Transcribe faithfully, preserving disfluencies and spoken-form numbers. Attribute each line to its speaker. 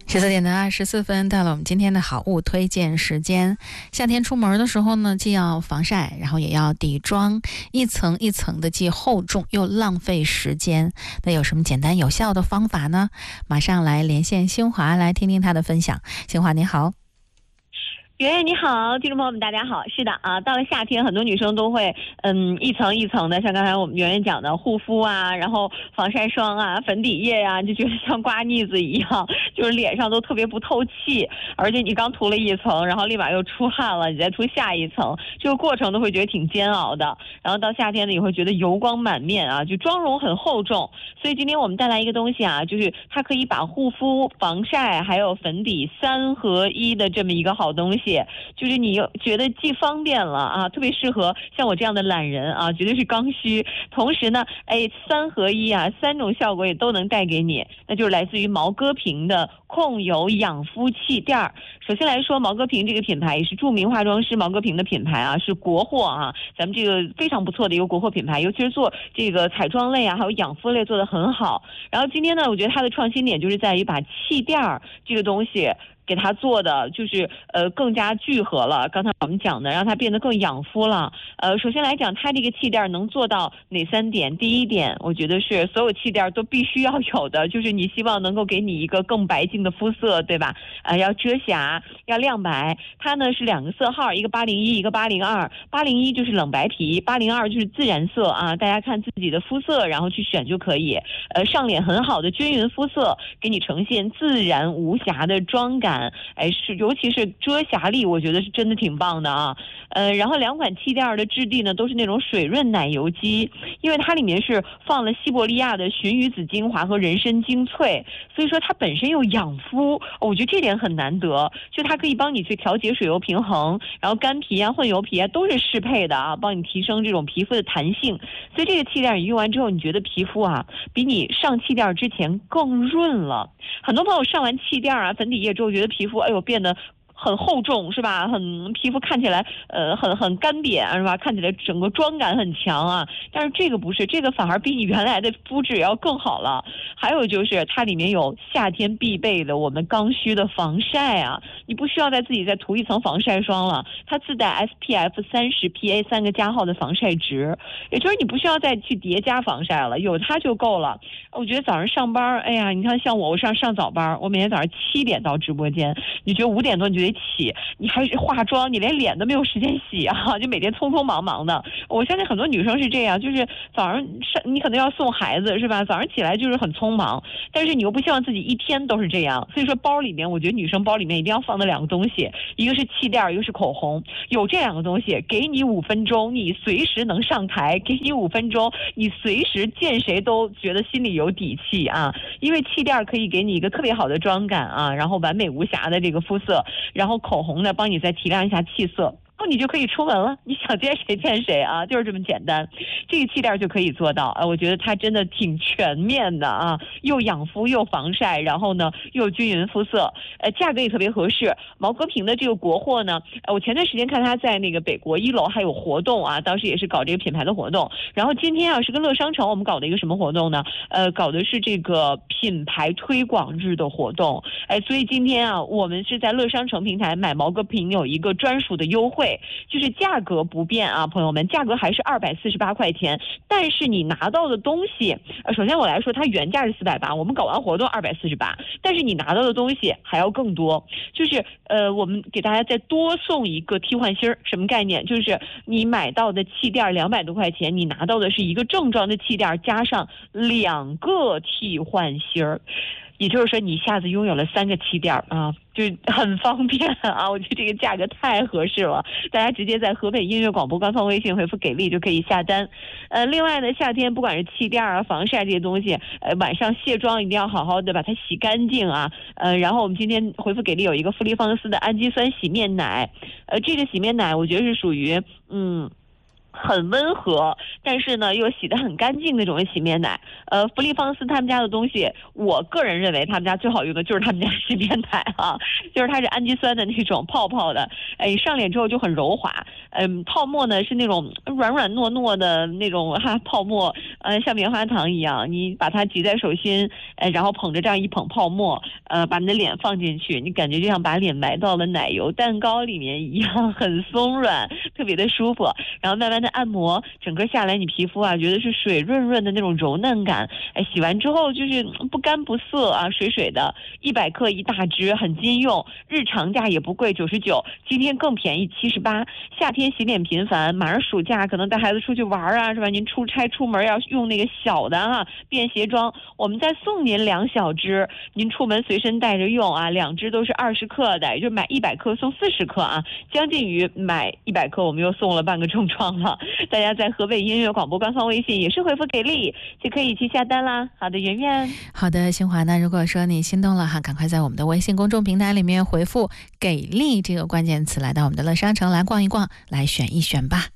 Speaker 1: 十四点的二十四分，到了我们今天的好物推荐时间。夏天出门的时候呢，既要防晒，然后也要底妆，一层一层的，既厚重又浪费时间。那有什么简单有效的方法呢？马上来连线新华，来听听她的分享。新华你好。
Speaker 2: 圆圆你好，听众朋友们大家好。是的啊，到了夏天，很多女生都会嗯一层一层的，像刚才我们圆圆讲的护肤啊，然后防晒霜啊、粉底液呀、啊，就觉得像刮腻子一样，就是脸上都特别不透气，而且你刚涂了一层，然后立马又出汗了，你再涂下一层，这个过程都会觉得挺煎熬的。然后到夏天呢，也会觉得油光满面啊，就妆容很厚重。所以今天我们带来一个东西啊，就是它可以把护肤、防晒还有粉底三合一的这么一个好东西。就是你觉得既方便了啊，特别适合像我这样的懒人啊，绝对是刚需。同时呢，哎，三合一啊，三种效果也都能带给你，那就是来自于毛戈平的控油养肤气垫儿。首先来说，毛戈平这个品牌也是著名化妆师毛戈平的品牌啊，是国货啊，咱们这个非常不错的一个国货品牌，尤其是做这个彩妆类啊，还有养肤类做得很好。然后今天呢，我觉得它的创新点就是在于把气垫儿这个东西给它做的就是呃更加聚合了，刚才我们讲的让它变得更养肤了。呃，首先来讲，它这个气垫能做到哪三点？第一点，我觉得是所有气垫都必须要有的，就是你希望能够给你一个更白净的肤色，对吧？呃，要遮瑕，要亮白。它呢是两个色号，一个八零一，一个八零二。八零一就是冷白皮，八零二就是自然色啊。大家看自己的肤色，然后去选就可以。呃，上脸很好的均匀肤色，给你呈现自然无瑕的妆感。哎，是，尤其是遮瑕力，我觉得是真的挺棒的啊。呃，然后两款气垫的质地呢，都是那种水润奶油肌，因为它里面是放了西伯利亚的寻鱼子精华和人参精粹，所以说它本身又养肤，我觉得这点很难得。就它可以帮你去调节水油平衡，然后干皮啊、混油皮啊都是适配的啊，帮你提升这种皮肤的弹性。所以这个气垫你用完之后，你觉得皮肤啊比你上气垫之前更润了。很多朋友上完气垫啊、粉底液之后，觉得皮肤哎呦变得很厚重是吧？很皮肤看起来呃很很干瘪是吧？看起来整个妆感很强啊。但是这个不是，这个反而比你原来的肤质要更好了。还有就是它里面有夏天必备的我们刚需的防晒啊，你不需要再自己再涂一层防晒霜了，它自带 S P F 三十 P A 三个加号的防晒值，也就是你不需要再去叠加防晒了，有它就够了。我觉得早上上班，哎呀，你看像我，我上上早班，我每天早上七点到直播间，你觉得五点多你就得起，你还是化妆，你连脸都没有时间洗啊，就每天匆匆忙忙的。我相信很多女生是这样，就是早上上你可能要送孩子是吧？早上起来就是很匆忙，但是你又不希望自己一天都是这样，所以说包里面，我觉得女生包里面一定要放的两个东西，一个是气垫，一个是口红。有这两个东西，给你五分钟，你随时能上台；给你五分钟，你随时见谁都觉得心里有底气啊。因为气垫可以给你一个特别好的妆感啊，然后完美无瑕的这个肤色，然后口红呢帮你再提亮一下气色。后你就可以出门了，你想见谁见谁啊，就是这么简单。这个气垫就可以做到啊，我觉得它真的挺全面的啊，又养肤又防晒，然后呢又均匀肤色，呃，价格也特别合适。毛戈平的这个国货呢，呃，我前段时间看它在那个北国一楼还有活动啊，当时也是搞这个品牌的活动。然后今天啊是跟乐商城我们搞的一个什么活动呢？呃，搞的是这个品牌推广日的活动。哎，所以今天啊，我们是在乐商城平台买毛戈平有一个专属的优惠。就是价格不变啊，朋友们，价格还是二百四十八块钱，但是你拿到的东西，呃，首先我来说，它原价是四百八，我们搞完活动二百四十八，但是你拿到的东西还要更多，就是呃，我们给大家再多送一个替换芯儿，什么概念？就是你买到的气垫两百多块钱，你拿到的是一个正装的气垫加上两个替换芯儿。也就是说，你一下子拥有了三个气垫啊，就很方便啊！我觉得这个价格太合适了，大家直接在河北音乐广播官方微信回复“给力”就可以下单。呃，另外呢，夏天不管是气垫啊、防晒这些东西，呃，晚上卸妆一定要好好的把它洗干净啊。呃，然后我们今天回复“给力”有一个芙丽芳丝的氨基酸洗面奶，呃，这个洗面奶我觉得是属于嗯。 很温和，但是呢又洗得很干净那种洗面奶。呃，芙丽芳丝他们家的东西，我个人认为他们家最好用的就是他们家洗面奶啊，就是它是氨基酸的那种泡泡的，哎，上脸之后就很柔滑。嗯，泡沫呢是那种软软糯糯的那种哈泡沫，呃，像棉花糖一样，你把它挤在手心，呃，然后捧着这样一捧泡沫，呃，把你的脸放进去，你感觉就像把脸埋到了奶油蛋糕里面一样，很松软，特别的舒服。然后慢慢的按摩，整个下来你皮肤啊，觉得是水润润的那种柔嫩感。哎，洗完之后就是不干不涩啊，水水的，一百克一大支，很经用，日常价也不贵，九十九，今天更便宜，七十八。夏天洗脸频繁，马上暑假可能带孩子出去玩啊，是吧？您出差出门要用那个小的哈、啊、便携装，我们再送您两小支，您出门随身带着用啊，两支都是二十克的，也就是买一百克送四十克啊，将近于买一百克我们又送了半个正装了。大家在河北音乐广播官方微信也是回复给力就可以去下单啦。好的，圆圆。
Speaker 1: 好的，新华呢，如果说你心动了哈，赶快在我们的微信公众平台里面回复给力这个关键词，来到我们的乐商城来逛一逛，来选一选吧。